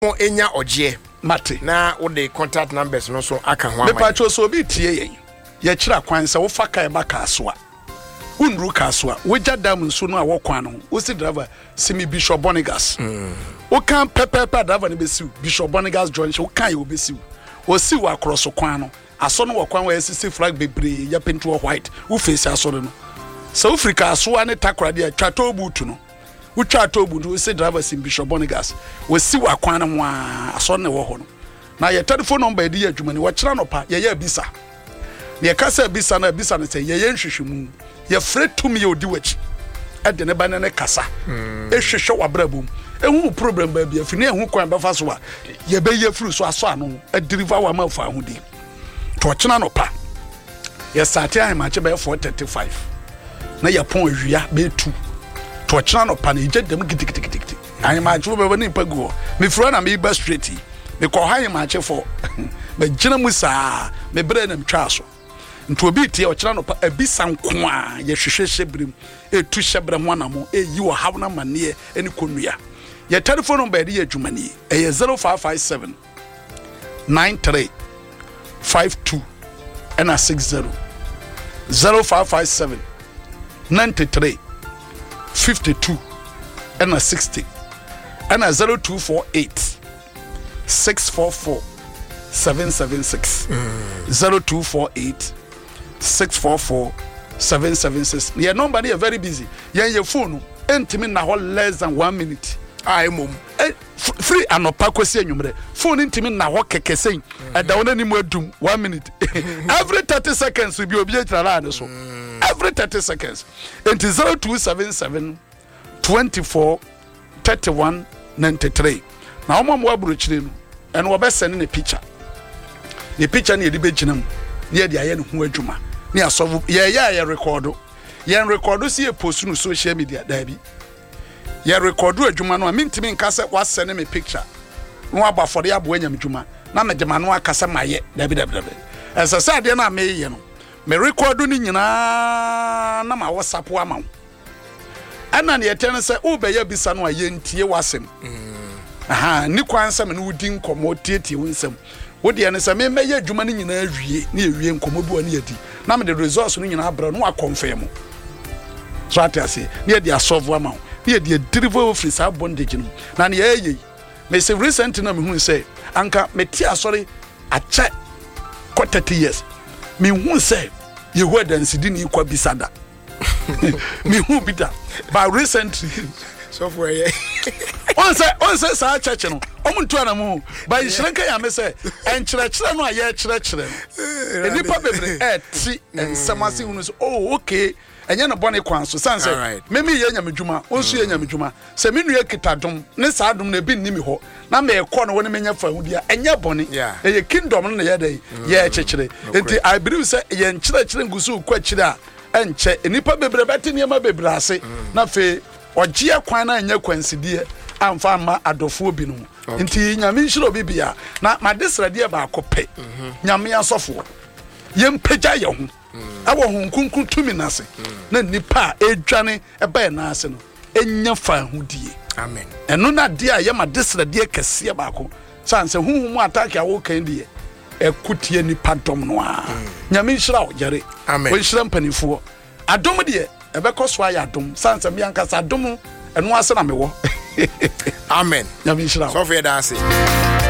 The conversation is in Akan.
enya oje mate na wo de contact numbers no so aka ho ama me pa cho so bi tie yen ye kira kwan se wo fa kai ba kasoa unru kasoa wo jadam nso no a wo kwan no wo si driver simi Bishop Bonigas wo kan pepe driver ne besiu Bishop Bonigas join wo kan ye wo besiu wo si wo across kwan no aso no wo kwan wo sisi flag bebre ya pinto white wo face aso no so Africa aso ne takra de twato butu no wo twato butu wo si driver sim Bishop Bonigas wo si wo kwan no mo aso ne wo ho no na ye telephone number di adwuma ni wo kira no pa ye bisa ye kasa bisa na bisa ne say ye nhwehwemu ye fretum ye odi wachi e de ne ba ne kasa e hwehwe wabrabum ehu problem ba bia fini ehu kwan ba fa so a ye be ye furu so aso ano e deliver wa ma fa ho di to kina no pa ye start ahim ma che be 435 na ye pon awia be 2 to kina no pa na je dem gidigidi ahim ma che be ni paguo me fro na me ba straight me ko ahim ma che for me gina musa me bre na mtwa so nto obi tie o kira no pa abisa nko a ye hwehwehwe brem etu hyebre ho anamo eyi wo hawo na mane eni konua ye telephone number de ye adwumani e 0557 93 52 and 60 0557 93 52 and 60 and 0248 644 776 0248 644 776. Your number is very busy. Your phone entimi na ho less than 1 minute. Mom. Free anopa kwesi enwumre. Phone entimi na ho kekesen. Da wona ni mu adum 1 minute. Every 30 seconds we be obi etrala ne so. Every 30 seconds. Enti 0277 24 31 93. Na omo mo aburo chire no. And we be send a picture. The picture near the bedroom, near the iron who adjuma. Near so, yeah, record. Yan record, see a post on social media, Debbie. Ya record a Jumano, I mean to me, Cassa was sending me picture. No about for the Abuenium Juma, Nana Jamanoa Cassama yet, Debbie. As I said, then I may, you know, me record in Nama was up woman. And then the attendant said, oh, be your bisan, yen tea was him. Aha, ni kwansa me no din komotieti winsem wo de ne se me meye adwuma ni nyina awie ni awie nkomobu ani adi na me de resource no nyina abra no akonfirm so atase ni de asolve ama ni de deliver office bondage no na ne yeye me se recent na me hu se anka me ti asori ache 30 years me hu se ye hu dance di ni kwa bisada me hu bida but recently so for ye on say sa church no omuntu anamu ba yishranka ya me say enkyerɛkyerɛ no a ye kyerɛkyerɛ enipa bebre ti ensamase hunu so oh okay enye no bone kwan so san say meme ye nyamedwuma onso ye nyamedwuma se me nua kitadom ne sa adom na bi nnimi ho na me ekɔ no woni menya fa hudia enye bone ye kingdom no ye dai ye kyerɛkyerɛ enti I believe say ye nkyerɛkyerɛ ngusu kwa kyerɛ a enche enipa bebre beti niam bebre ase na fe ogie kwan na anya kwansidie amfa ma adofo bi no nti nyame nhiro bibia na madesrade ba akopɛ nyame asofo yempagya ye ho awo ho nkunkun tumi nase na nipa edwane eba na ase no enya fa hudie amen eno na de a ye madesrade kɛse ba ko sanse huhumu attack a wo kan die ekutie nipa dom no a nyame nhira wo yare amen wo nhira mpanifo adom de ebekɔ so aya dom sanse me ankasa dom eno ase na mewo amen nyame nhira so fe da ase